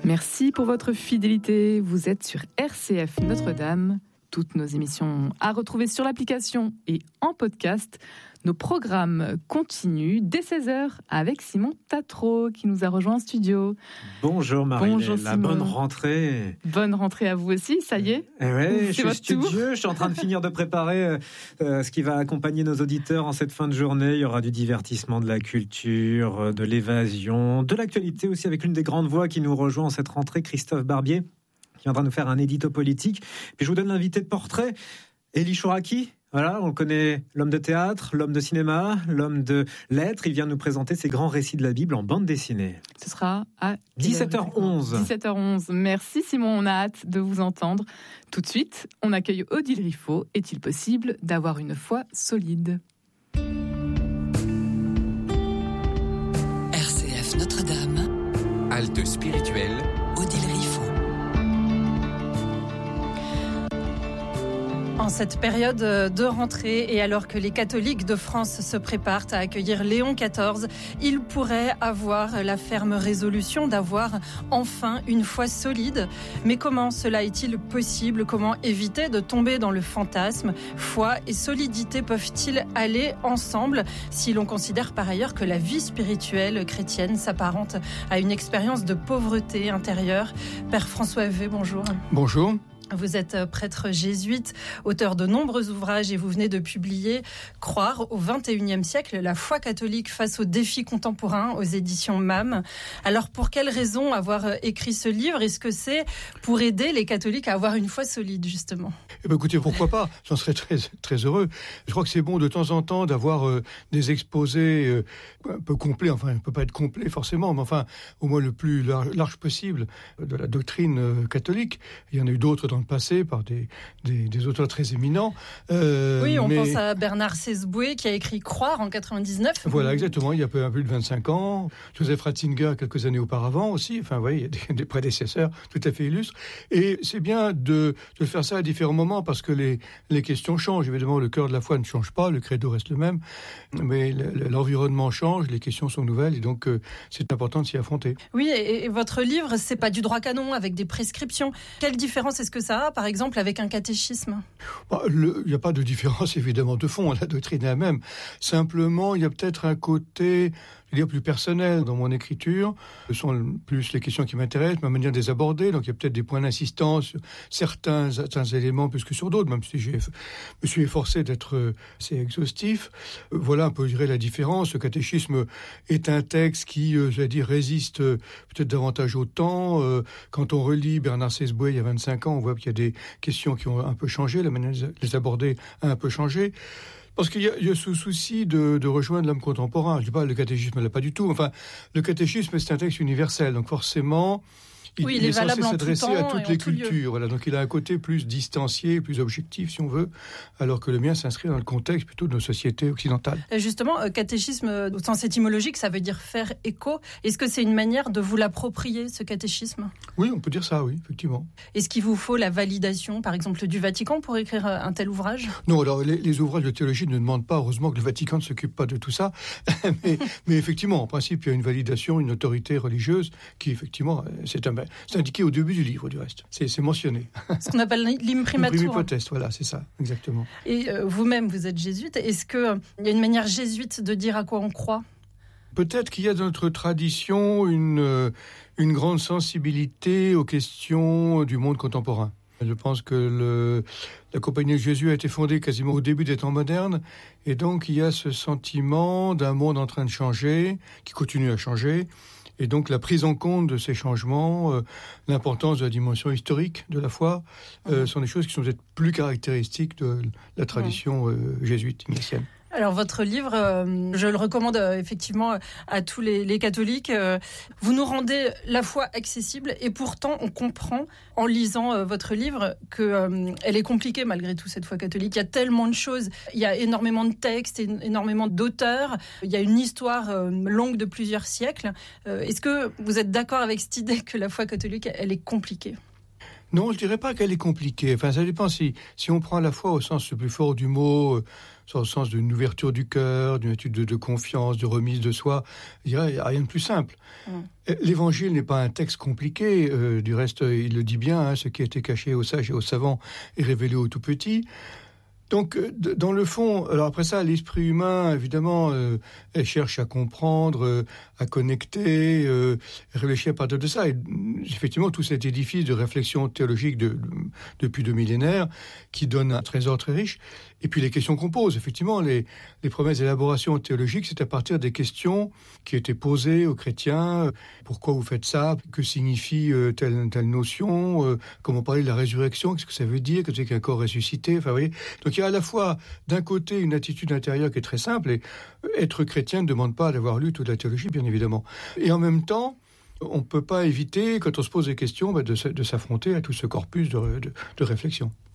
Merci pour votre fidélité. Vous êtes sur RCF Notre-Dame. Toutes nos émissions à retrouver sur l'application et en podcast. Nos programmes continuent dès 16h avec Simon Tatro qui nous a rejoint en studio. Bonjour Marie, Bonjour la Simon. bonne rentrée. Bonne rentrée à vous aussi, ça y est. Je suis studieux, je suis en train de finir de préparer ce qui va accompagner nos auditeurs en cette fin de journée. Il y aura du divertissement, de la culture, de l'évasion, de l'actualité aussi avec l'une des grandes voix qui nous rejoint en cette rentrée, Christophe Barbier, qui viendra nous faire un édito politique. Puis je vous donne l'invité de portrait, Élie Chouraqui. Voilà, on connaît l'homme de théâtre, l'homme de cinéma, l'homme de lettres. Il vient nous présenter ses grands récits de la Bible en bande dessinée. Ce sera à 17h11. 17h11. Merci Simon, on a hâte de vous entendre. Tout de suite, on accueille Odile Riffaut. Est-il possible d'avoir une foi solide ? RCF Notre-Dame. Halte spirituelle. Odile Riffaut. En cette période de rentrée et alors que les catholiques de France se préparent à accueillir Léon XIV, ils pourraient avoir la ferme résolution d'avoir enfin une foi solide. Mais comment cela est-il possible ? Comment éviter de tomber dans le fantasme ? Foi et solidité peuvent-ils aller ensemble si l'on considère par ailleurs que la vie spirituelle chrétienne s'apparente à une expérience de pauvreté intérieure ? Père François Vey, bonjour. Bonjour. Vous êtes prêtre jésuite, auteur de nombreux ouvrages et vous venez de publier « Croire au XXIe siècle, la foi catholique face aux défis contemporains » aux éditions MAM. Alors pour quelles raisons avoir écrit ce livre ? Est-ce que c'est pour aider les catholiques à avoir une foi solide justement ? Écoutez, pourquoi pas ? J'en serais très, très heureux. Je crois que c'est bon de temps en temps d'avoir des exposés un peu complets, enfin il ne peut pas être complet forcément, mais enfin au moins le plus large possible de la doctrine catholique. Il y en a eu d'autres dans le passé par des auteurs très éminents. Oui, on pense à Bernard Sesboué qui a écrit Croire en 99. Voilà, exactement, il y a un peu plus de 25 ans. Joseph Ratzinger quelques années auparavant aussi. Enfin, vous voyez, il y a des prédécesseurs tout à fait illustres. Et c'est bien de faire ça à différents moments parce que les questions changent. Évidemment, le cœur de la foi ne change pas, le credo reste le même, mais l'environnement change, les questions sont nouvelles et donc c'est important de s'y affronter. Oui, et votre livre, c'est pas du droit canon avec des prescriptions. Quelle différence est-ce que ça a, par exemple, avec un catéchisme ? Il n'y a pas de différence, évidemment, de fond. La doctrine est la même. Simplement, il y a peut-être un côté, je veux dire, plus personnel dans mon écriture. Ce sont plus les questions qui m'intéressent, ma manière de les aborder. Donc, il y a peut-être des points d'insistance sur certains éléments plus que sur d'autres, même si je me suis efforcé d'être assez exhaustif. Voilà un peu, je dirais, la différence. Le catéchisme est un texte qui, j'allais dire, résiste peut-être davantage au temps. Quand on relit Bernard Sesboué il y a 25 ans, on voit qu'il y a des questions qui ont un peu changé, la manière de les aborder a un peu changé. Parce qu'il y a ce souci de rejoindre l'homme contemporain. Je ne dis pas le catéchisme ne l'a pas du tout. Enfin, le catéchisme, c'est un texte universel. Donc forcément, il est censé s'adresser à toutes les cultures. Voilà, donc il a un côté plus distancié, plus objectif, si on veut, alors que le mien s'inscrit dans le contexte plutôt de nos sociétés occidentales. Justement, catéchisme, au sens étymologique, ça veut dire faire écho. Est-ce que c'est une manière de vous l'approprier, ce catéchisme ? Oui, on peut dire ça, oui, effectivement. Est-ce qu'il vous faut la validation, par exemple, du Vatican pour écrire un tel ouvrage ? Non, alors les ouvrages de théologie ne demandent pas, heureusement que le Vatican ne s'occupe pas de tout ça, mais effectivement, en principe, il y a une validation, une autorité religieuse qui, effectivement, c'est indiqué au début du livre, du reste. C'est mentionné. Ce qu'on appelle l'imprimatur. L'imprimatur, voilà, c'est ça, exactement. Et vous-même, vous êtes jésuite. Est-ce qu'il y a une manière jésuite de dire à quoi on croit ? Peut-être qu'il y a dans notre tradition une grande sensibilité aux questions du monde contemporain. Je pense que la Compagnie de Jésus a été fondée quasiment au début des temps modernes, et donc il y a ce sentiment d'un monde en train de changer, qui continue à changer, et donc la prise en compte de ces changements, l'importance de la dimension historique de la foi, sont des choses qui sont peut-être plus caractéristiques de la tradition jésuite ignatienne. Alors votre livre, je le recommande effectivement à tous les catholiques. Vous nous rendez la foi accessible et pourtant on comprend en lisant votre livre qu'elle est compliquée malgré tout, cette foi catholique. Il y a tellement de choses, il y a énormément de textes, énormément d'auteurs, il y a une histoire longue de plusieurs siècles. Est-ce que vous êtes d'accord avec cette idée que la foi catholique, elle est compliquée ? Non, je dirais pas qu'elle est compliquée. Enfin, ça dépend si on prend la foi au sens le plus fort du mot, au sens d'une ouverture du cœur, d'une attitude de confiance, de remise de soi. Il n'y a rien de plus simple. L'Évangile n'est pas un texte compliqué. Du reste, il le dit bien, ce qui a été caché aux sages et aux savants est révélé aux tout petits. Donc, dans le fond, alors après ça, l'esprit humain, évidemment, elle cherche à comprendre, à connecter, réfléchir à partir de ça. Et effectivement, tout cet édifice de réflexion théologique depuis 2 millénaires, qui donne un trésor très riche. Et puis les questions qu'on pose, effectivement, les premières élaborations théologiques, c'est à partir des questions qui étaient posées aux chrétiens. Pourquoi vous faites ça? Que signifie telle notion? Comment parler de la résurrection? Qu'est-ce que ça veut dire? Que c'est qu'un corps ressuscité? Enfin, vous voyez. Donc il y a à la fois, d'un côté, une attitude intérieure qui est très simple, et être chrétien ne demande pas d'avoir lu toute la théologie, bien évidemment. Et en même temps, on ne peut pas éviter, quand on se pose des questions, de s'affronter à tout ce corpus de réflexion.